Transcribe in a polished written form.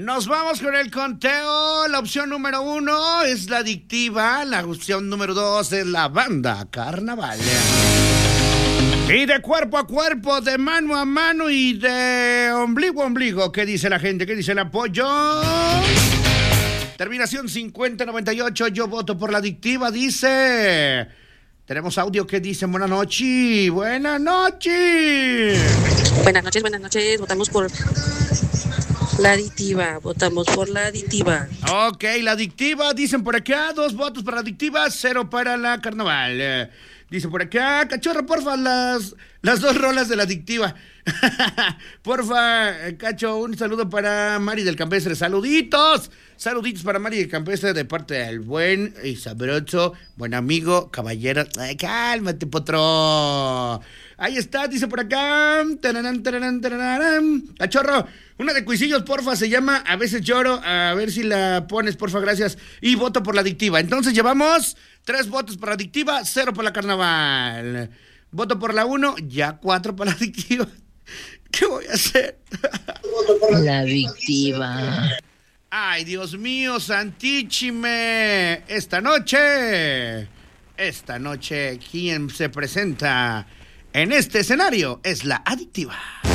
Nos vamos con el conteo. La opción número 1 es la adictiva. La opción número 2 es la banda Carnaval. Y de cuerpo a cuerpo, de mano a mano y de ombligo a ombligo. ¿Qué dice la gente? ¿Qué dice el apoyo? Terminación 5098. Yo voto por la adictiva, dice. Tenemos audio que dicen buenas noches. Buenas noches. Buenas noches. Votamos por la adictiva. Ok, la adictiva. Dicen por acá 2 votos para la adictiva, 0 para la Carnaval. Dice por acá, cachorro, porfa, las 2 rolas de la adictiva. Porfa, Cacho, un saludo para Mari del Campestre. Saluditos para Mari del Campestre de parte del buen y sabroso, buen amigo, caballero. Ay, cálmate, potro. Ahí está, dice por acá. Cachorro, una de Cuisillos, porfa, se llama A veces lloro. A ver si la pones, porfa, gracias. Y voto por la adictiva. Entonces llevamos 3 votos para la adictiva, 0 para la Carnaval. Voto por la 1, ya 4 para la adictiva. ¿Qué voy a hacer? La adictiva. Ay, Dios mío, santíchime. Esta noche, ¿quién se presenta en este escenario? Es la adictiva.